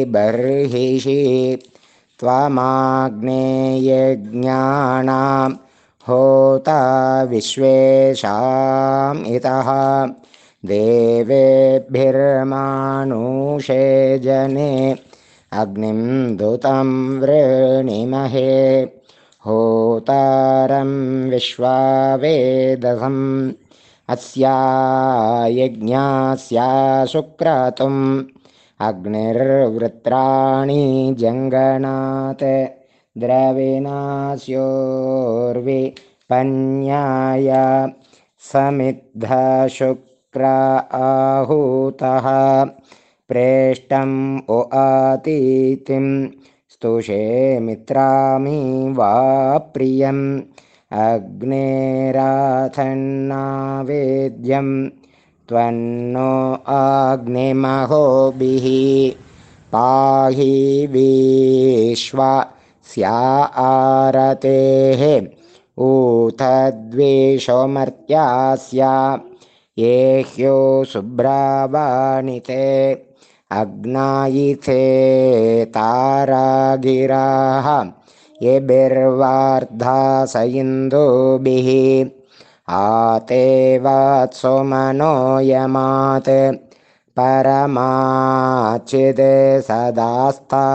बर्हिषि त्वमाग्नेयज्ञानां होता विश्वेषाम् इतः देवेभिर्मानुषे जने अग्निं दूतं वृणीमहे होतारं विश्वावेदसम् अस्या यज्ञास्या सुक्रतुम् अग्निर्वृत्राणि जङ्गनात् द्रविणास्योर्विपन्याय समिद्धशुक्र आहूतः प्रेष्ठम् ओ आतीतिं स्तुषे मित्रामि वा प्रियम् अग्नेराथन्नावेद्यं त्वन्नो अग्निमहोभिः पाहि विश्वा स्या आरतेः ऊतद्वेषोमर्त्यास्या ये ह्यो शुभ्रावाणिते अग्नायिथे तारागिराः ये बिर्वार्धा स इन्दुभिः आते वात्सो मनो यमात् परमाचिद् सदास्ता